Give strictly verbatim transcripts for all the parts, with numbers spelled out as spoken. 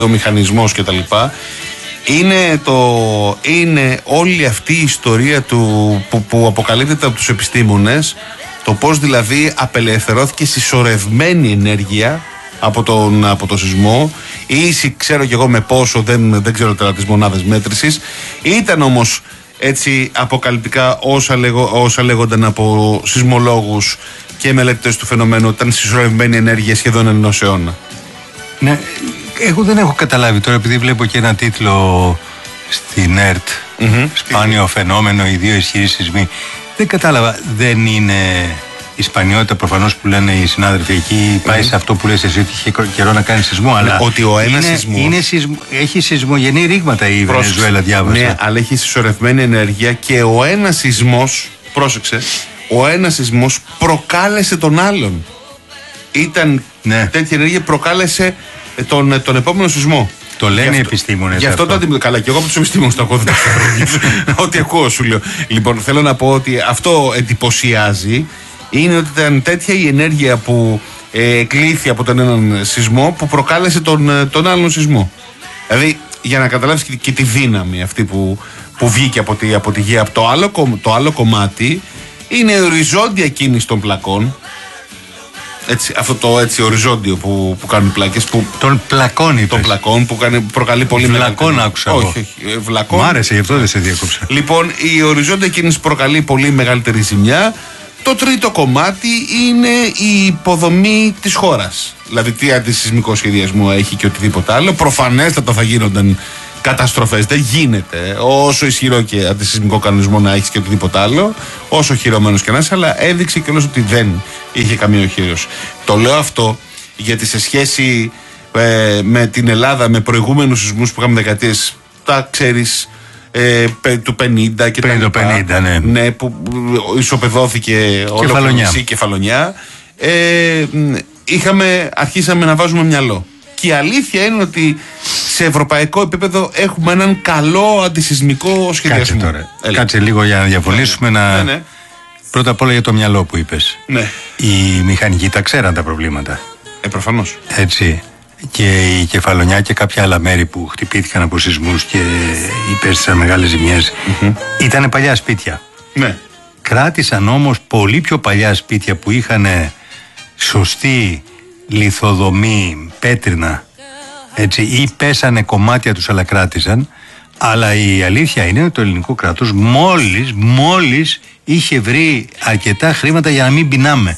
ο μηχανισμός κτλ. Είναι, το, είναι όλη αυτή η ιστορία του, που, που αποκαλύπτεται από τους επιστήμονες, το πώς δηλαδή απελευθερώθηκε συσσωρευμένη ενέργεια από τον, από το σεισμό, ή ξέρω κι εγώ με πόσο, δεν, δεν ξέρω τώρα τις μονάδες μέτρησης. Ήταν όμως έτσι αποκαλυπτικά όσα, λέγω, όσα λέγονταν από σεισμολόγους και μελετητές του φαινομένου, ήταν συσσωρευμένη ενέργεια σχεδόν ενός αιώνα. Ναι, εγώ δεν έχω καταλάβει τώρα, επειδή βλέπω και ένα τίτλο στην ΕΡΤ, mm-hmm. σπάνιο φαινόμενο, οι δύο ισχυροί σεισμοί. Δεν κατάλαβα, δεν είναι η σπανιότητα προφανώς που λένε οι συνάδελφοι εκεί, πάει mm-hmm. σε αυτό που λες εσύ, ότι είχε καιρό να κάνει σεισμό, αλλά ότι ο ένας είναι, σεισμός είναι σεισμ, έχει σεισμογενή ρήγματα η Βενεζουέλα, διάβασα. Ναι, αλλά έχει συσσωρευμένη ενέργεια και ο ένας σεισμός, πρόσεξε, ο ένας σεισμός προκάλεσε τον άλλον. Ήταν ναι. τέτοια ενέργεια, προκάλεσε τον, τον επόμενο σεισμό. Το λένε οι επιστήμονες. Γι' αυτό, αυτό. το αντιμετωπίζω. Καλά, και εγώ από τους επιστήμονες το ακούω. Ό,τι ακούω σου λέω. Λοιπόν, θέλω να πω ότι αυτό εντυπωσιάζει. Είναι ότι ήταν τέτοια η ενέργεια που ε, κλήθη από τον έναν σεισμό που προκάλεσε τον, τον άλλον σεισμό. Δηλαδή, για να καταλάβεις και, και τη δύναμη αυτή που, που βγήκε από τη, από τη γη. Από το άλλο, το άλλο κομμάτι είναι η οριζόντια κίνηση των πλακών. Έτσι, αυτό το έτσι οριζόντιο που, που κάνουν πλάκες. Που, των πλακών είπες. Των πλακών που κάνει, προκαλεί πολύ μεγάλη. Βλακών άκουσα. Όχι, όχι. Βλακών. Μ' άρεσε, γι' αυτό δεν σε διέκοψα. Λοιπόν, η οριζόντια κίνηση προκαλεί πολύ μεγαλύτερη ζημιά. Το τρίτο κομμάτι είναι η υποδομή της χώρας. Δηλαδή, τι αντισυσμικό σχεδιασμό έχει και οτιδήποτε άλλο. Προφανέστατα θα γίνονταν καταστροφές. Δεν γίνεται. Όσο ισχυρό και αντισυσμικό κανονισμό να έχει και οτιδήποτε άλλο, όσο χειρωμένος και να είσαι, αλλά έδειξε κιόλας ότι δεν είχε καμία οχύρωση. Το λέω αυτό γιατί σε σχέση ε, με την Ελλάδα, με προηγούμενους σεισμούς που είχαμε δεκαετίες, τα ξέρεις. Ε, του πενήντα και τα λοιπά, πενήντα, ναι. ναι, που ισοπεδώθηκε όλο η κεφαλονιά. Ε, είχαμε, αρχίσαμε να βάζουμε μυαλό. Και η αλήθεια είναι ότι σε ευρωπαϊκό επίπεδο έχουμε έναν καλό αντισυσμικό σχεδιασμό. Κάτσε τώρα. Έλα. Κάτσε λίγο για να διαφωνήσουμε. Ναι, να... ναι, ναι. Πρώτα απ' όλα για το μυαλό που είπες. Ναι. Οι μηχανικοί τα ξέραν τα προβλήματα. Ε, προφανώς. Έτσι. Και η Κεφαλονιά και κάποια άλλα μέρη που χτυπήθηκαν από σεισμούς και υπέστησαν μεγάλες ζημιές mm-hmm. ήτανε παλιά σπίτια. Ναι. Κράτησαν όμως πολύ πιο παλιά σπίτια που είχαν σωστή λιθοδομή, πέτρινα, έτσι, ή πέσανε κομμάτια τους αλλά κράτησαν. Αλλά η αλήθεια είναι ότι το ελληνικό κράτος μόλις, μόλις είχε βρει αρκετά χρήματα για να μην πεινάμε.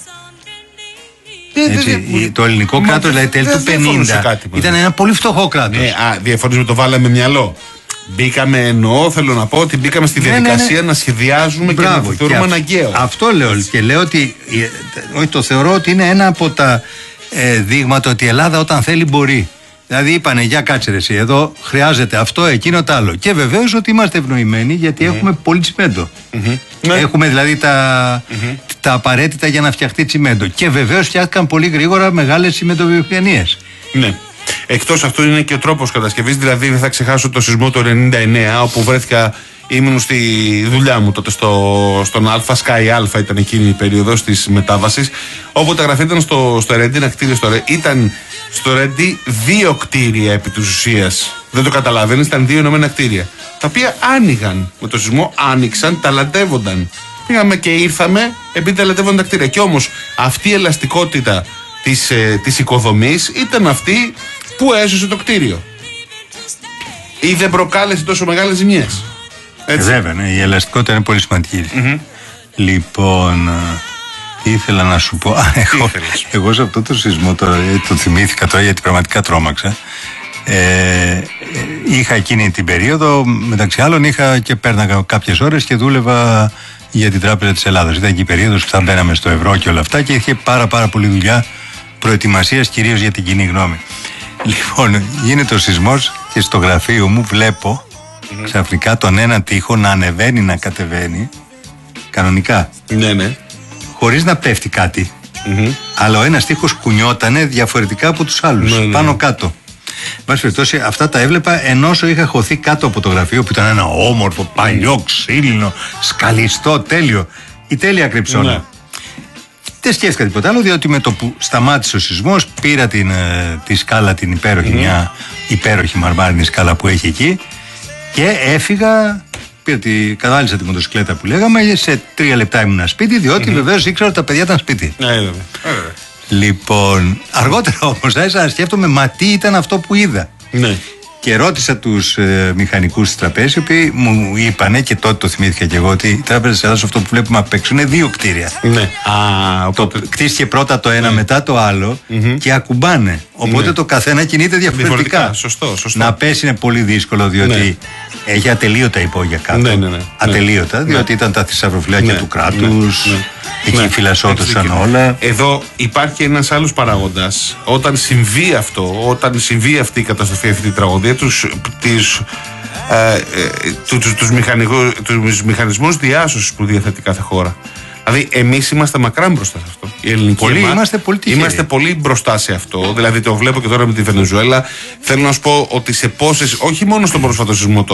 Έτσι, δε, το ελληνικό κράτος, δηλαδή τέλη του πενήντα, κάτι, ήταν ένα πολύ φτωχό κράτος. Ναι, α, διαφωνήσουμε, το βάλαμε μειαλό. Μπήκαμε, εννοώ, θέλω να πω ότι μπήκαμε στη διαδικασία ναι, ναι, ναι. να σχεδιάζουμε. Μπράβο, και να το θεωρούμε αναγκαίο. Αυτό λέω και λέω ότι, όχι, το θεωρώ ότι είναι ένα από τα ε, δείγματα ότι η Ελλάδα όταν θέλει μπορεί. Δηλαδή είπανε, για κάτσε ρε εσύ, εδώ χρειάζεται αυτό, εκείνο, το άλλο. Και βεβαίως ότι είμαστε ευνοημένοι γιατί mm-hmm. έχουμε πολύ τσιμέντο. Mm-hmm. Έχουμε δηλαδή τα, mm-hmm. τα απαραίτητα για να φτιαχτεί τσιμέντο. Και βεβαίως φτιάχτηκαν πολύ γρήγορα μεγάλες τσιμεντοβιομηχανίες. Ναι. Εκτός αυτού είναι και ο τρόπος κατασκευής. Δηλαδή δεν θα ξεχάσω το σεισμό το ενενήντα εννέα, όπου βρέθηκα, ήμουν στη δουλειά μου τότε στο, στον Αλφα, Sky Alpha ήταν εκείνη η περίοδος της μετάβασης, όπου τα γραφεία ήταν στο, στο Ρέντι, ένα κτίριο στο Ρέντι. Ήταν στο Ρέντι δύο κτίρια επί της ουσίας. Δεν το καταλαβαίνεις, ήταν δύο ενωμένα κτίρια. Τα οποία άνοιγαν με το σεισμό, άνοιξαν, ταλαντεύονταν. Πήγαμε και ήρθαμε επειδή ταλαντεύονταν τα κτίρια. Και όμως αυτή η ελαστικότητα της, ε, της οικοδομής ήταν αυτή που έσωσε το κτίριο. Ή δεν προκάλεσε τόσο μεγάλες ζημιές. Έτσι. Βέβαια, ναι, η ελαστικότητα είναι πολύ σημαντική. Mm-hmm. Λοιπόν, τι ήθελα να σου πω. Α, εγώ, εγώ σε αυτό το σεισμό το, το θυμήθηκα τώρα γιατί πραγματικά τρόμαξα. Ε, είχα εκείνη την περίοδο, μεταξύ άλλων είχα και πέρναγα κάποιες ώρες και δούλευα για την Τράπεζα της Ελλάδας. Ήταν και η περίοδος που θα μπαίναμε στο ευρώ και όλα αυτά και είχε πάρα πάρα πολλή δουλειά προετοιμασίας κυρίως για την κοινή γνώμη. Λοιπόν, γίνεται ο σεισμός και στο γραφείο μου βλέπω mm-hmm. ξαφνικά τον ένα τοίχο να ανεβαίνει, να κατεβαίνει κανονικά. Ναι, ναι. Χωρίς να πέφτει κάτι. Mm-hmm. Αλλά ο ένας τοίχος κουνιότανε διαφορετικά από τους άλλους. Ναι, ναι. Πάνω κάτω. Βάση περιπτώσει, αυτά τα έβλεπα ενώ είχα χωθεί κάτω από το γραφείο που ήταν ένα όμορφο, παλιό, ξύλινο, σκαλιστό, τέλειο. Η τέλεια κρυψώνα. Ναι. δεν σκέφτηκα τίποτα άλλο, διότι με το που σταμάτησε ο σεισμός πήρα την, τη σκάλα την υπέροχη, mm. μια υπέροχη μαρμάρινη σκάλα που έχει εκεί και έφυγα. Πήρα τη, κατάλησα τη μοτοσυκλέτα που λέγαμε, σε τρία λεπτά ήμουν σπίτι, διότι mm-hmm. βεβαίως ήξερα ότι τα παιδιά ήταν σπίτι. Ναι, βέβαια. Λοιπόν, αργότερα όμως άρχισα να σκέφτομαι, μα τι ήταν αυτό που είδα. Ναι. Και ρώτησα τους ε, μηχανικούς της τραπέζης, οι οποίοι μου είπανε, και τότε το θυμήθηκα και εγώ, ότι η τράπεζα της Ελλάδας, αυτό που βλέπουμε απ' έξω, είναι δύο κτίρια. Ναι. Α, οπότε... το, κτίστηκε πρώτα το ένα, ναι. μετά το άλλο, mm-hmm. και ακουμπάνε. Οπότε ναι. το καθένα κινείται διαφορετικά. διαφορετικά. Σωστό, σωστό. Να πέσει είναι πολύ δύσκολο, διότι ναι. έχει ατελείωτα υπόγεια κάτω. Ναι, ναι, ναι. Ατελείωτα, ναι. διότι ήταν τα θησαυροφυλάκια ναι. του κράτους. Ναι. Ναι. Εκεί ναι. φυλασσόντουσαν όλα. Εδώ υπάρχει ένας άλλος παράγοντας. Όταν συμβεί αυτό, όταν συμβεί αυτή η καταστροφή, αυτή η τραγωδία, τους, τις, ε, ε, τους, τους, μηχανικούς, τους μηχανισμούς διάσωσης που διαθέτει κάθε χώρα. Δηλαδή, εμείς είμαστε μακράν μπροστά σε αυτό. Η ελληνική πολύ, ΕΜΑΚ, είμαστε πολύ τυχεροί. Είμαστε πολύ μπροστά σε αυτό. Δηλαδή, το βλέπω και τώρα με τη Βενεζουέλα. Θέλω να σου πω ότι σε πόσες, όχι μόνο στον πρόσφατο σεισμό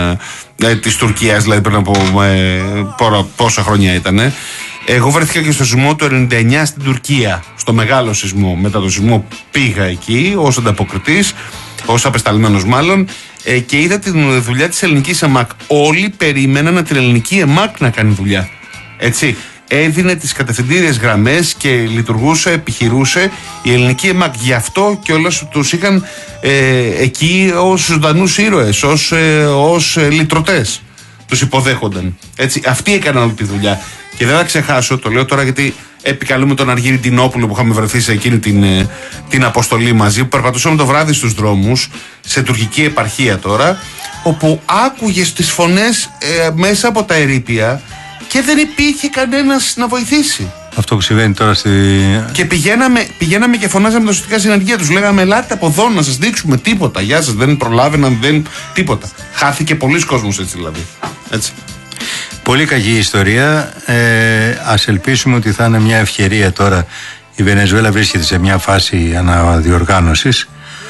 ε, της Τουρκίας, δηλαδή πριν από ε, πόρα, πόσα χρόνια ήταν. Εγώ βρέθηκα και στο σεισμό του ενενήντα εννιά στην Τουρκία, στο μεγάλο σεισμό. Μετά το σεισμό πήγα εκεί ως ανταποκριτής, ως απεσταλμένος μάλλον, ε, και είδα τη δουλειά της ελληνικής ΕΜΑΚ. Όλοι περίμεναν την ελληνική ΕΜΑΚ να κάνει δουλειά. Έτσι. Έδινε τις κατευθυντήριες γραμμές και λειτουργούσε, επιχειρούσε η ελληνική ΕΜΑΚ. Γι' αυτό και όλες τους είχαν ε, εκεί ως ζωντανούς ήρωες, ως, ε, ως ε, λυτρωτές. Τους υποδέχονταν. Έτσι. Αυτοί έκαναν όλη τη δουλειά. Και δεν θα ξεχάσω, το λέω τώρα γιατί επικαλούμε τον Αργύρη Ντινόπουλο που είχαμε βρεθεί σε εκείνη την, την αποστολή μαζί, που περπατούσαμε το βράδυ στους δρόμους, σε τουρκική επαρχία τώρα, όπου άκουγες τις φωνές ε, μέσα από τα ερείπια και δεν υπήρχε κανένας να βοηθήσει. Αυτό που συμβαίνει τώρα στη... Και πηγαίναμε, πηγαίναμε και φωνάζαμε τα σωστικά συνεργεία τους. Λέγαμε, ελάτε από εδώ να σας δείξουμε τίποτα. Γεια σας, δεν προλάβαιναν, δεν... τίποτα. Χάθηκε πολλοί κόσμος έτσι δηλαδή. Έτσι. Πολύ κακή ιστορία. Ε, ας ελπίσουμε ότι θα είναι μια ευκαιρία τώρα. Η Βενεζουέλα βρίσκεται σε μια φάση αναδιοργάνωσης.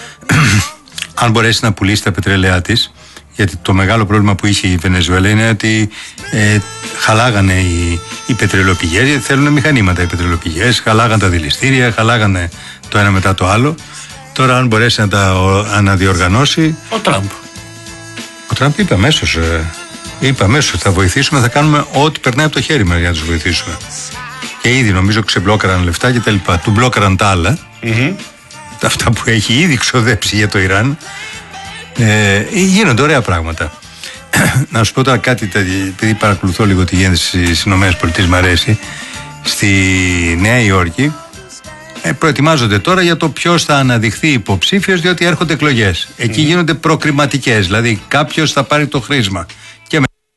Αν μπορέσει να πουλήσει τα πετρέλαιά της, γιατί το μεγάλο πρόβλημα που είχε η Βενεζουέλα είναι ότι ε, χαλάγανε οι, οι πετρελαιοπηγές, γιατί θέλουν μηχανήματα οι πετρελαιοπηγές, χαλάγανε τα δηληστήρια, χαλάγανε το ένα μετά το άλλο. Τώρα αν μπορέσει να τα αναδιοργανώσει... Ο Τραμπ. Ο Τραμπ είπε αμέσως... Ε, Είπα αμέσως θα βοηθήσουμε, θα κάνουμε ό,τι περνάει από το χέρι μας για να τους βοηθήσουμε. Και ήδη νομίζω ξεμπλόκαραν λεφτά και τα λοιπά. Του μπλόκαραν τα άλλα, mm-hmm. αυτά που έχει ήδη ξοδέψει για το Ιράν. Ε, γίνονται ωραία πράγματα. Να σου πω τώρα κάτι, επειδή παρακολουθώ λίγο τι γίνεται στις Ηνωμένες Πολιτείες, μ' αρέσει. Στη Νέα Υόρκη ε, προετοιμάζονται τώρα για το ποιος θα αναδειχθεί υποψήφιος, διότι έρχονται εκλογές. Εκεί mm-hmm. γίνονται προκριματικές, δηλαδή κάποιος θα πάρει το χρήσμα.